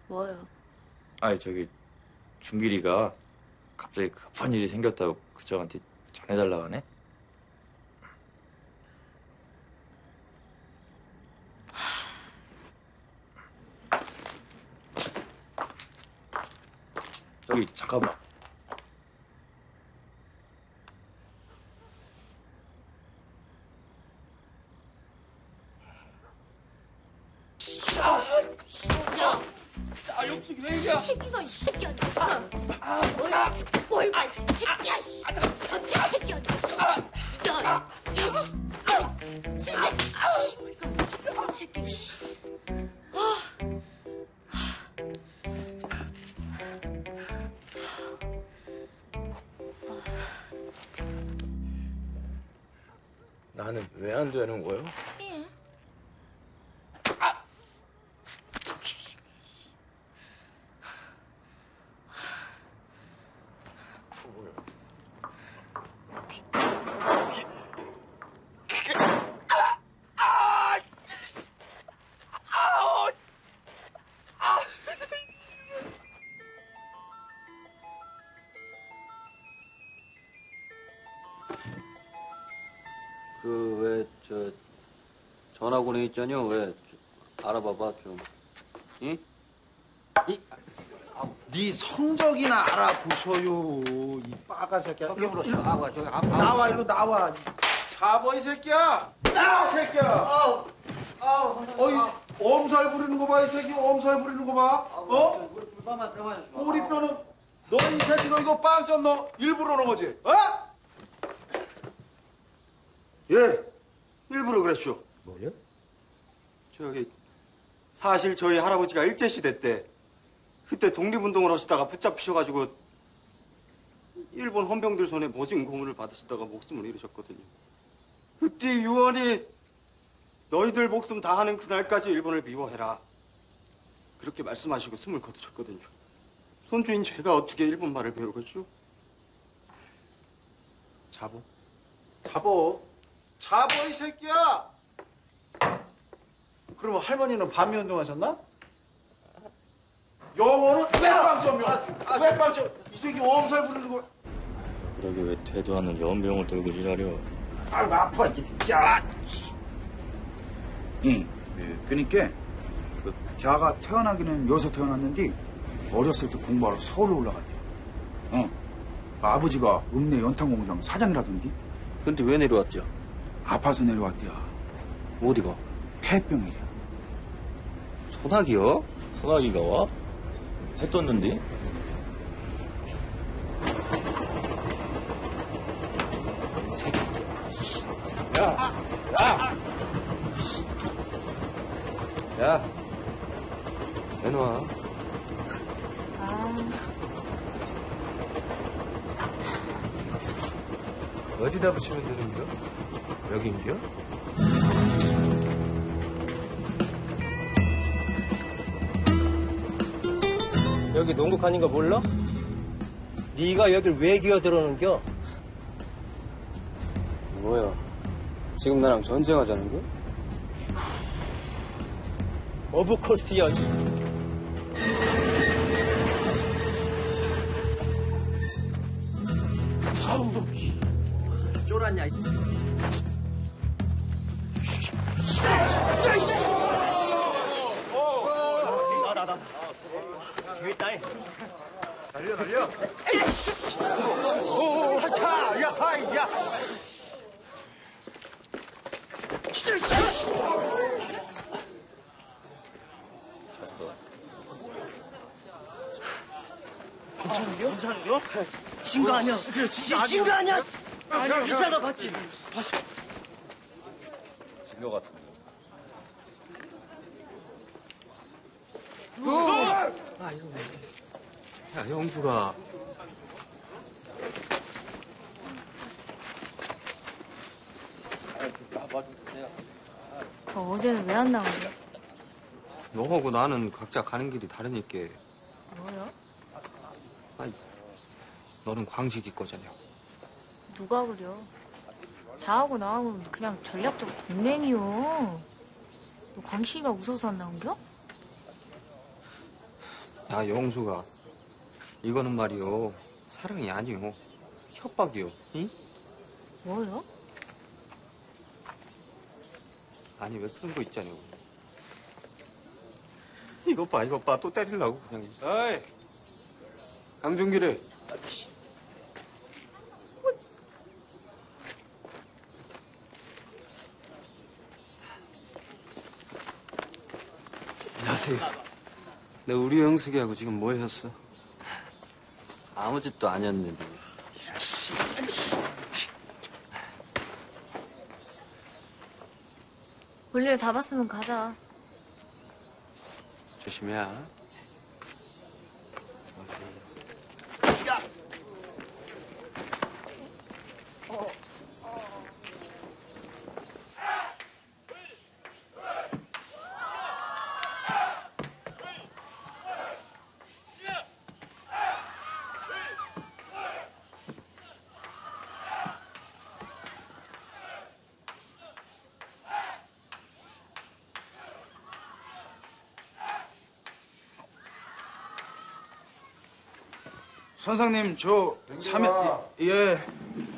뭐요? 아니 저기 준길이가 갑자기 급한 일이 생겼다고 그쪽한테 전해달라고 하네? 저기 잠깐만. 야! 아, 영숙이 왜 이래? 새끼가 이 새끼야, 너야? 뭘 봐, 이 새끼야, 씨. 전체 새끼야, 야, 진짜, 새끼, 씨. 나는 왜 안 되는 거요? 예. 그 왜 저 전화번호 있잖여. 왜 알아봐봐 좀. 응? 네 성적이나 알아보셔요. 이 빠가 새끼야. 저기 물었어. 아, 저기 나와 일로 나와. 잡어 이 새끼야. 나와 새끼야. 어이 엄살 부리는 거 봐 이 새끼. 엄살 부리는 거 봐. 어? 우리 뼈는 너 이 새끼 너 이거 빵점 너 일부러 넣은 거지? 어? 예, 일부러 그랬죠. 뭐요? 저기 사실 저희 할아버지가 일제시대 때 그때 독립운동을 하시다가 붙잡히셔가지고 일본 헌병들 손에 모진 고문을 받으시다가 목숨을 잃으셨거든요. 그때 유언이 너희들 목숨 다하는 그날까지 일본을 미워해라. 그렇게 말씀하시고 숨을 거두셨거든요. 손주인 제가 어떻게 일본 말을 배우겠죠? 잡어. 잡어. 잡어 이 새끼야. 그러면 할머니는 반미운동 하셨나? 영어는 왜 빵점? 이 새끼 엄살 부리는 거. 그러게 왜 되도 않는 연병을 들고 지랄려. 아이고 아파 이 새끼야. 응. 그니까 그 걔가 태어나기는 여기서 태어났는데 어렸을 때 공부하러 서울로 올라갔대요. 아버지가 읍내 연탄공장 사장이라던데 근데 왜 내려왔죠? 아파서 내려왔대요. 어디가? 폐병이래요. 소나기요? 소나기가 와? 해 떴는데? 야, 내놔. 어디다 붙이면 되는겨? 여긴겨? 여기 농구하는 거 몰라? 네가 여길 왜 기어들어오는겨? 뭐야? 지금 나랑 전쟁하자는겨? 오브코스트야. 쫄았냐? 나. 재밌다. 달려. 오, 하차! 야! 괜찮은겨? 진 거 아니야? 그래, 진 거 아니야? 이따가 봤지? 봤어. 진 거 같은데. 야, 영수가. 어제는 왜 안 나오냐? 너하고 나는 각자 가는 길이 다르니까. 뭐요? 아니, 너는 광식이 거잖여. 누가 그려? 자하고 나하고는 그냥 전략적 동맹이요. 너 광식이가 웃어서 안 나온겨? 야, 영수가. 이거는 말이요. 사랑이 아니요. 협박이요. 응? 뭐요? 아니, 왜 그런 거 있잖아요. 이것 봐, 이것 봐. 또 때리려고 그냥. 어이, 강준길이. 안녕하세요. 내 우리 영숙이하고 지금 뭐 하셨어? 아무 짓도 아니었는데. 볼일 다 봤으면 가자. 조심해야. 선상님 저 3일 예